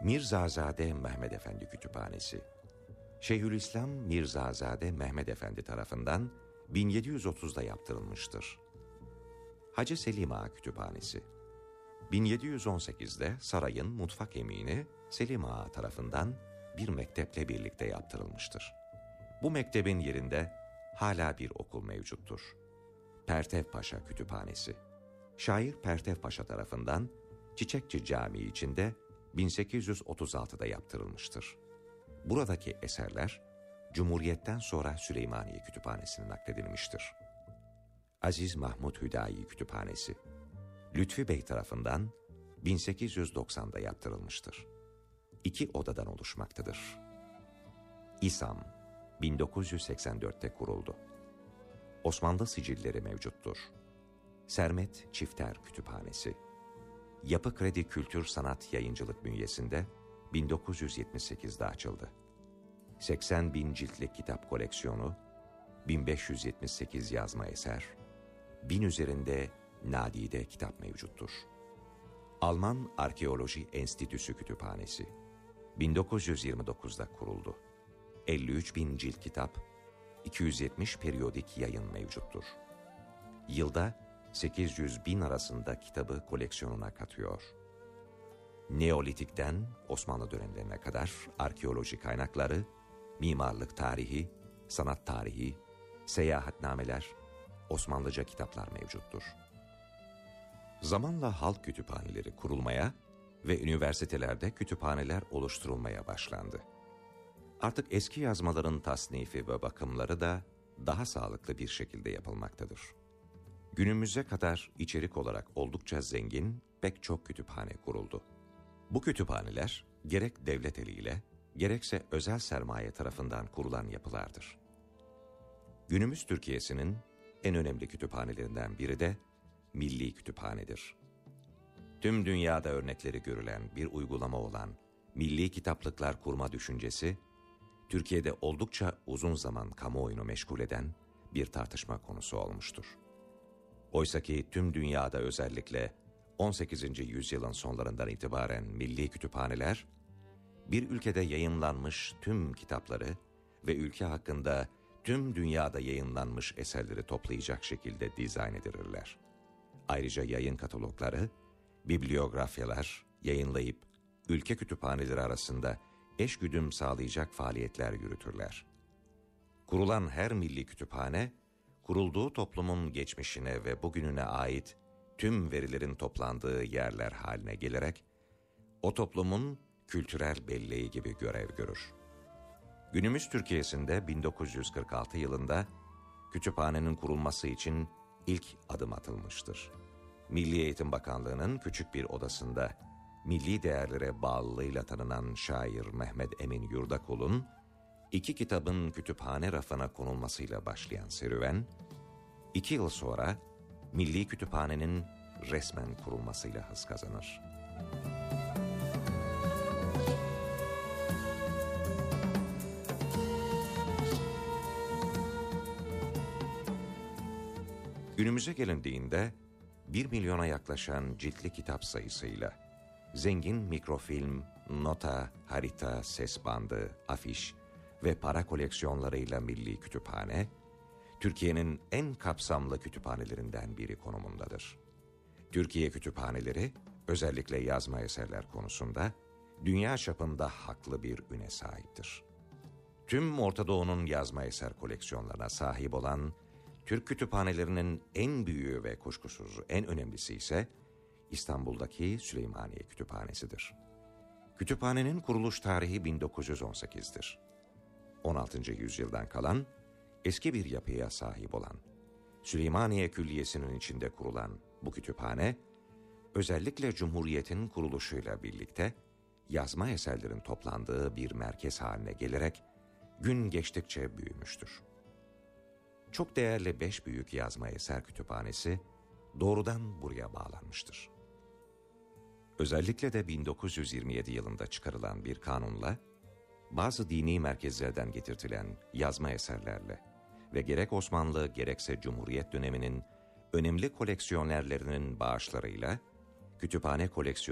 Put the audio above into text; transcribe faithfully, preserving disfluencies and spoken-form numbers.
Mirzazade Mehmed Efendi Kütüphanesi, Şeyhülislam Mirzazade Mehmed Efendi tarafından bin yedi yüz otuzda yaptırılmıştır. Hacı Selim Ağa Kütüphanesi, bin yedi yüz on sekizde sarayın mutfak emini Selim Ağa tarafından bir mekteple birlikte yaptırılmıştır. Bu mektebin yerinde hala bir okul mevcuttur. Pertev Paşa Kütüphanesi, şair Pertev Paşa tarafından Çiçekçi Camii içinde bin sekiz yüz otuz altıda yaptırılmıştır. Buradaki eserler Cumhuriyet'ten sonra Süleymaniye Kütüphanesi'ne nakledilmiştir. Aziz Mahmud Hüdayi Kütüphanesi, Lütfi Bey tarafından bin sekiz yüz doksan'da yaptırılmıştır. İki odadan oluşmaktadır. İSAM, bin dokuz yüz seksen dörtte kuruldu. Osmanlı sicilleri mevcuttur. Sermet Çifter Kütüphanesi, Yapı Kredi Kültür Sanat Yayıncılık bünyesinde bin dokuz yüz yetmiş sekizde açıldı. seksen bin ciltlik kitap koleksiyonu, bin beş yüz yetmiş sekiz yazma eser, bin üzerinde nadide kitap mevcuttur. Alman Arkeoloji Enstitüsü Kütüphanesi, bin dokuz yüz yirmi dokuzda kuruldu. elli üç bin cilt kitap, iki yüz yetmiş periyodik yayın mevcuttur. Yılda sekiz yüz bin arasında kitabı koleksiyonuna katıyor. Neolitik'ten Osmanlı dönemlerine kadar arkeoloji kaynakları, mimarlık tarihi, sanat tarihi, seyahatnameler, Osmanlıca kitaplar mevcuttur. Zamanla halk kütüphaneleri kurulmaya ve üniversitelerde kütüphaneler oluşturulmaya başlandı. Artık eski yazmaların tasnifi ve bakımları da daha sağlıklı bir şekilde yapılmaktadır. Günümüze kadar içerik olarak oldukça zengin pek çok kütüphane kuruldu. Bu kütüphaneler gerek devlet eliyle gerekse özel sermaye tarafından kurulan yapılardır. Günümüz Türkiye'sinin en önemli kütüphanelerinden biri de Milli Kütüphanedir. Tüm dünyada örnekleri görülen bir uygulama olan milli kitaplıklar kurma düşüncesi, Türkiye'de oldukça uzun zaman kamuoyunu meşgul eden bir tartışma konusu olmuştur. Oysaki tüm dünyada özellikle on sekizinci yüzyılın sonlarından itibaren milli kütüphaneler, bir ülkede yayınlanmış tüm kitapları ve ülke hakkında tüm dünyada yayınlanmış eserleri toplayacak şekilde dizayn edilirler. Ayrıca yayın katalogları, bibliografyalar yayınlayıp ülke kütüphaneleri arasında eşgüdüm sağlayacak faaliyetler yürütürler. Kurulan her milli kütüphane, kurulduğu toplumun geçmişine ve bugününe ait tüm verilerin toplandığı yerler haline gelerek, o toplumun kültürel belleği gibi görev görür. Günümüz Türkiye'sinde bin dokuz yüz kırk altı yılında kütüphanenin kurulması için ilk adım atılmıştır. Milli Eğitim Bakanlığı'nın küçük bir odasında milli değerlere bağlılığıyla tanınan şair Mehmet Emin Yurdakul'un iki kitabın kütüphane rafına konulmasıyla başlayan serüven, iki yıl sonra Milli Kütüphane'nin resmen kurulmasıyla hız kazanır. Günümüze gelindiğinde bir milyona yaklaşan ciltli kitap sayısıyla zengin mikrofilm, nota, harita, ses bandı, afiş ve para koleksiyonlarıyla Milli Kütüphane, Türkiye'nin en kapsamlı kütüphanelerinden biri konumundadır. Türkiye kütüphaneleri, özellikle yazma eserler konusunda, dünya çapında haklı bir üne sahiptir. Tüm Orta Doğu'nun yazma eser koleksiyonlarına sahip olan Türk kütüphanelerinin en büyüğü ve kuşkusuz en önemlisi ise İstanbul'daki Süleymaniye Kütüphanesi'dir. Kütüphanenin kuruluş tarihi bin dokuz yüz on sekiz'dir. on altıncı yüzyıldan kalan, eski bir yapıya sahip olan, Süleymaniye Külliyesi'nin içinde kurulan bu kütüphane, özellikle Cumhuriyet'in kuruluşuyla birlikte yazma eserlerin toplandığı bir merkez haline gelerek gün geçtikçe büyümüştür. Çok değerli beş büyük yazma eser kütüphanesi doğrudan buraya bağlanmıştır. Özellikle de bin dokuz yüz yirmi yedi yılında çıkarılan bir kanunla, bazı dini merkezlerden getirtilen yazma eserlerle ve gerek Osmanlı gerekse Cumhuriyet döneminin önemli koleksiyonerlerinin bağışlarıyla kütüphane koleksiyonu